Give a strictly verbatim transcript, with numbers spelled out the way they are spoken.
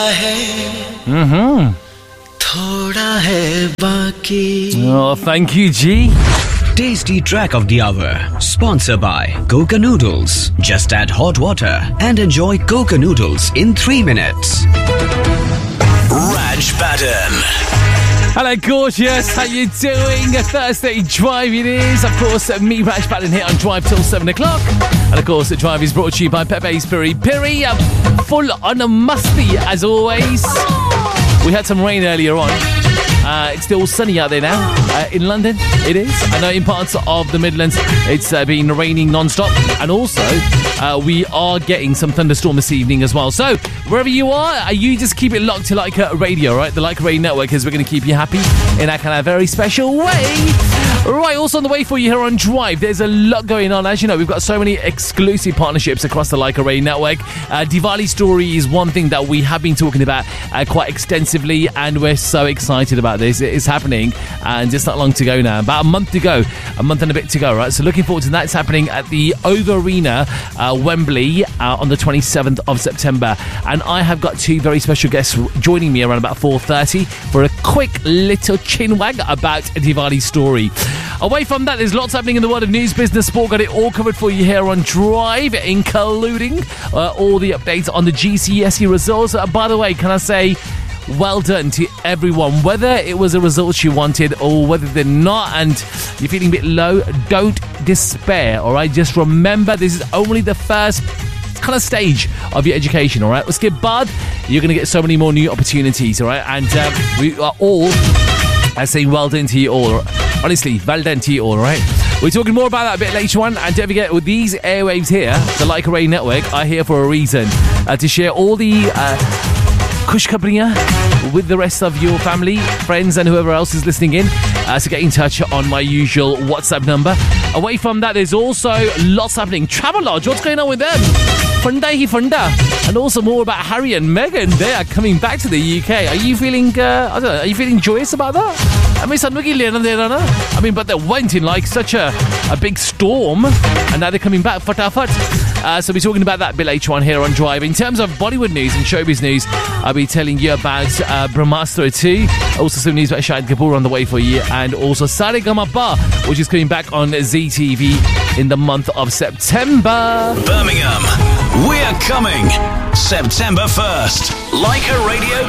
Mm-hmm. Oh, thank you, G. Tasty track of the hour, sponsored by Coca Noodles. Just add hot water and enjoy Coca Noodles in three minutes. Raj Baden. Hello, gorgeous. How you doing? A Thursday Drive it is. Of course, me, Raj Baden, here on Drive till seven o'clock. And of course, the Drive is brought to you by Pepe's Piri Piri. Full on a musty, as always. We had some rain earlier on. Uh, it's still sunny out there now. Uh, in London, it is. I know in parts of the Midlands, it's uh, been raining non-stop. And also, uh, we are getting some thunderstorm this evening as well. So, wherever you are, you just keep it locked to Leica Radio, right? The Leica Radio Network, because we're going to keep you happy in that kind of very special way. Right, also on the way for you here on Drive, there's a lot going on. As you know, we've got so many exclusive partnerships across the Leica Radio Network. Uh, Diwali Story is one thing that we have been talking about uh, quite extensively, and we're so excited about this. It is happening, and it's not long to go now. About a month to go, a month and a bit to go, right? So looking forward to that. It's happening at the O V Arena, uh, Wembley, uh, on the twenty-seventh of September. And I have got two very special guests joining me around about four thirty for a quick little chinwag about Diwali Story. Away from that, there's lots happening in the world of news, business, sport. Got it all covered for you here on Drive, including uh, all the updates on the G C S E results. Uh, by the way, can I say, well done to everyone. Whether it was a result you wanted or whether they're not and you're feeling a bit low, don't despair, all right? Just remember, this is only the first kind of stage of your education, all right? Let's get bad. You're going to get so many more new opportunities, all right? And uh, we are all, I say well done to you all. Honestly, well done to you all, all right? We're talking more about that a bit later on. And don't forget, with these airwaves here, the Leica Radio Network are here for a reason. Uh, to share all the uh, Kush Kabriya with the rest of your family, friends, and whoever else is listening in. Uh, so get in touch on my usual WhatsApp number. Away from that, there's also lots happening. Travelodge, what's going on with them? Funda hi funda. And also more about Harry and Meghan. They are coming back to the U K. Are you feeling, uh, I don't know, are you feeling joyous about that? I mean, I mean, but they went in like such a, a big storm, and now they're coming back fatafat. Uh, so we're talking about that a bit later on here on Drive. In terms of Bollywood news and showbiz news, I'll be telling you about uh, Brahmastra two. Also some news about Shahid Kapoor on the way for you, and also Saregama, which is coming back on Z T V in the month of September. Birmingham, we're coming September first. Leica Radio